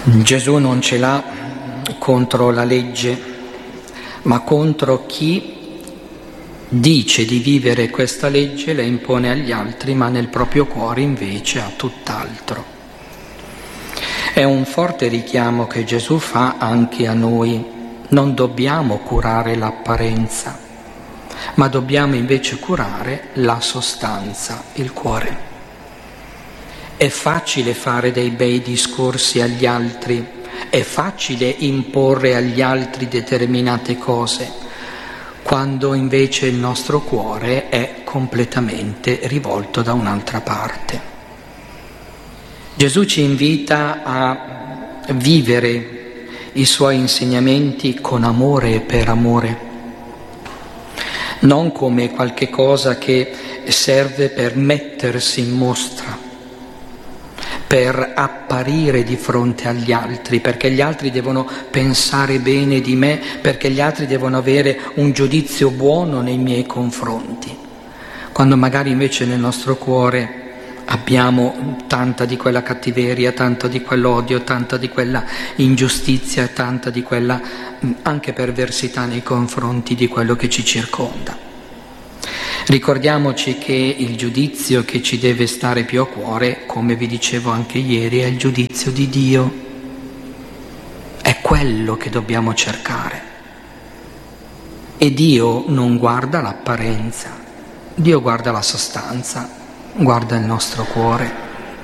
Gesù non ce l'ha contro la legge, ma contro chi dice di vivere questa legge, la impone agli altri, ma nel proprio cuore invece ha tutt'altro. È un forte richiamo che Gesù fa anche a noi. Non dobbiamo curare l'apparenza, ma dobbiamo invece curare la sostanza, il cuore. È facile fare dei bei discorsi agli altri, è facile imporre agli altri determinate cose, quando invece il nostro cuore è completamente rivolto da un'altra parte. Gesù ci invita a vivere i suoi insegnamenti con amore e per amore, non come qualche cosa che serve per mettersi in mostra, per apparire di fronte agli altri, perché gli altri devono pensare bene di me, perché gli altri devono avere un giudizio buono nei miei confronti, quando magari invece nel nostro cuore abbiamo tanta di quella cattiveria, tanto di quell'odio, tanta di quella ingiustizia, tanta di quella anche perversità nei confronti di quello che ci circonda. Ricordiamoci che il giudizio che ci deve stare più a cuore, come vi dicevo anche ieri, è il giudizio di Dio. È quello che dobbiamo cercare. E Dio non guarda l'apparenza, Dio guarda la sostanza, guarda il nostro cuore.